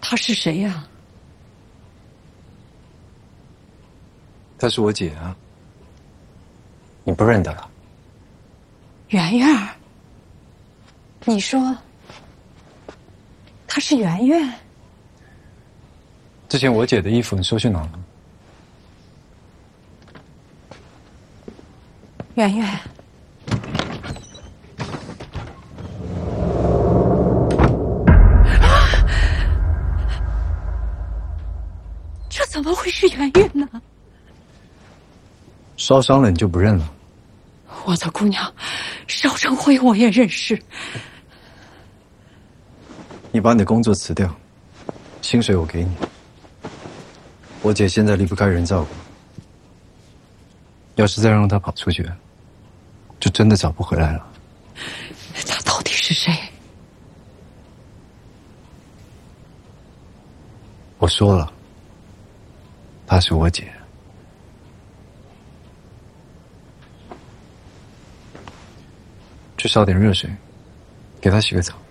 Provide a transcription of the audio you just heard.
她是谁呀？ 她是我姐啊，你不认得了？ 圆圆，你说她是圆圆？ 之前我姐的衣服你收去哪了？ 圆圆，这怎么会是圆圆呢？ 烧伤了你就不认了？ 我的姑娘，邵成辉我也认识。 你把你的工作辞掉，薪水我给你。我姐现在离不开人照顾，要是再让她跑出去，就真的找不回来了。 她到底是谁？ 我说了，她是我姐。去烧点热水，给她洗个澡。